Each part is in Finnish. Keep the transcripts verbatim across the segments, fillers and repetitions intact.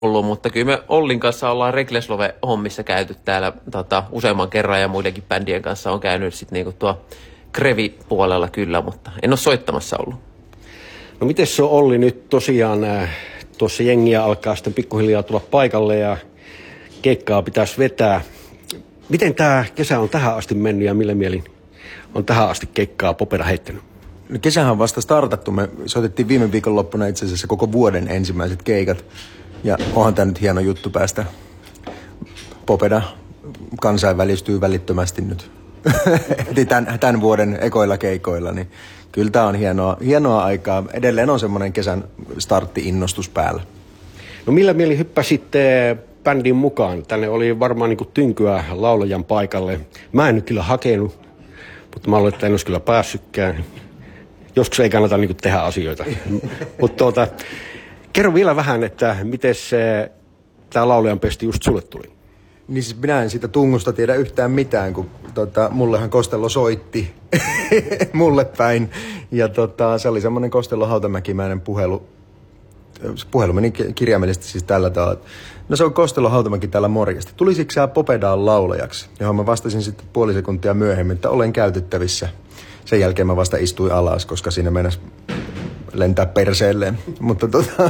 ollut, mutta kyllä me Ollin kanssa ollaan Rekleslove-hommissa käyty täällä tota, useamman kerran ja muidenkin bändien kanssa on käynyt sitten niinku tuo Krevi-puolella kyllä, mutta en ole soittamassa ollut. No miten se on Olli nyt tosiaan, äh, tuossa jengiä alkaa sitten pikkuhiljaa tulla paikalle ja keikkaa pitäisi vetää. Miten tämä kesä on tähän asti mennyt ja millä mielin on tähän asti keikkaa Popeda heittänyt? No kesähän on vasta startattu. Me soitettiin viime viikonloppuna itse asiassa koko vuoden ensimmäiset keikat. Ja onhan tämä nyt hieno juttu päästä. Popeda kansainvälistyy välittömästi nyt. tämän, tämän vuoden ekoilla keikoilla. Niin kyllä tämä on hienoa, hienoa aikaa. Edelleen on semmoinen kesän startti-innostus päällä. No millä mielin hyppäsitte bändin mukaan? Tänne oli varmaan niin kuin tynkyä laulajan paikalle. Mä en nyt kyllä hakenut, mutta mä olen, että en olisi kyllä päässytkään. Joskus ei kannata niin kuin tehdä asioita. Mutta tuota, kerro vielä vähän, että miten se, tämä laulajan pesti just sulle tuli? Niin siis minä en siitä tungusta tiedä yhtään mitään, kun tota, mullehan Kostello soitti mulle päin. Ja tota, se oli semmoinen Kostello Hautamäkimäinen puhelu. Puhelu meni kirjaimellisesti siis tällä tavalla. No se on Kostello Hautamäki täällä morjesta. Tulisitko sä Popedaan laulajaksi? Johon mä vastasin sitten puoli sekuntia myöhemmin, että olen käytettävissä. Sen jälkeen mä vasta istuin alas, koska siinä mennäisi lentää perseelleen. mutta, tota,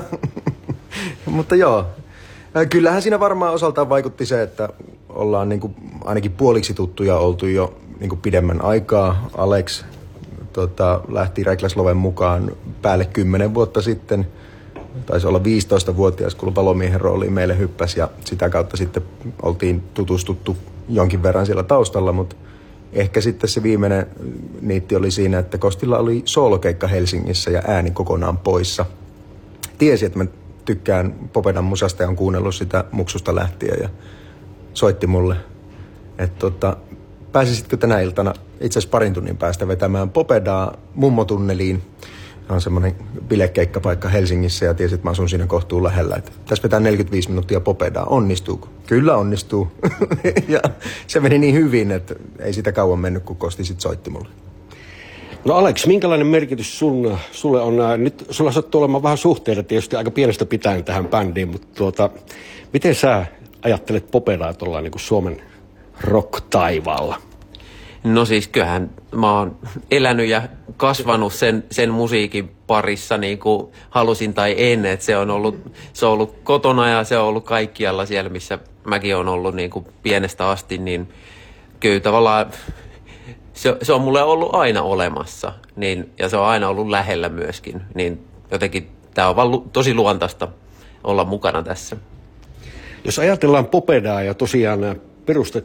mutta joo, kyllähän siinä varmaan osaltaan vaikutti se, että ollaan niin kuin ainakin puoliksi tuttuja oltu jo niin kuin pidemmän aikaa. Alex tota, lähti Reklasloven mukaan päälle kymmenen vuotta sitten. Taisi olla viisitoistavuotias, kun palomiehen rooliin meille hyppäsi ja sitä kautta sitten oltiin tutustuttu jonkin verran siellä taustalla, mutta ehkä sitten se viimeinen niitti oli siinä, että Kostilla oli soolokeikka Helsingissä ja ääni kokonaan poissa. Tiesi, että mä tykkään Popedan musasta ja on kuunnellut sitä muksusta lähtien ja soitti mulle, että tota, pääsisitkö tänä iltana itse asiassa parin tunnin päästä vetämään Popedaa mummotunneliin. Se on semmoinen bilekeikkapaikka Helsingissä ja tiesi, että mä asun siinä kohtuun lähellä. Että tässä vetää neljäkymmentäviisi minuuttia Popedaa. Onnistuuko? Kyllä onnistuu. ja se meni niin hyvin, että ei sitä kauan mennyt, kun Kosti sit soitti mulle. No Alex, minkälainen merkitys sun, sulle on? Nyt sulla sattuu olemaan vähän suhteita tietysti aika pienestä pitäen tähän bändiin, mutta tuota, miten sä ajattelet Popedaa tuolla niin kuin Suomen rock-taivaalla? No siis kyllähän mä oon elänyt ja kasvanut sen, sen musiikin parissa niin kuin halusin tai en, että se on ollut, se on ollut kotona ja se on ollut kaikkialla siellä, missä mäkin olen ollut niin kuin pienestä asti, niin kyllä tavallaan se, se on mulle ollut aina olemassa niin, ja se on aina ollut lähellä myöskin, niin jotenkin tää on vaan lu, tosi luontaista olla mukana tässä. Jos ajatellaan Popedaa ja tosiaan perustettiin